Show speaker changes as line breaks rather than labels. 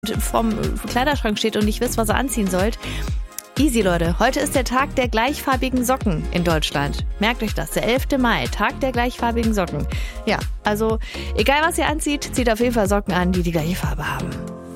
vorm Kleiderschrank steht und nicht wisst, was ihr anziehen sollt. Easy, Leute. Heute ist der Tag der gleichfarbigen Socken in Deutschland. Merkt euch das, der 11. Mai, Tag der gleichfarbigen Socken. Ja, also egal was ihr anzieht, zieht auf jeden Fall Socken an, die die gleiche Farbe haben.